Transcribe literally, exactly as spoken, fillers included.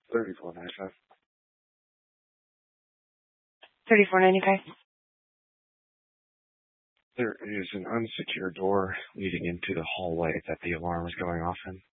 thirty-four ninety-five. thirty-four ninety-five. There is an unsecured door leading into the hallway that the alarm is going off in.